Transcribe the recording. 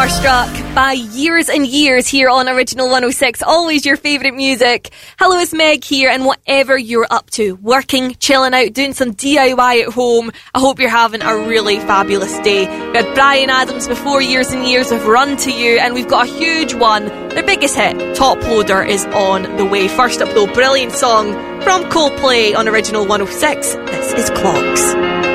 Starstruck by Years and Years here on Original 106. Always your favourite music. Hello, it's Meg here, and whatever you're up to, working, chilling out, doing some DIY at home, I hope you're having a really fabulous day. We had Bryan Adams before, Years and Years of Run to You, and we've got a huge one. Their biggest hit, Top Loader, is on the way. First up though, brilliant song from Coldplay on Original 106. This is Clocks.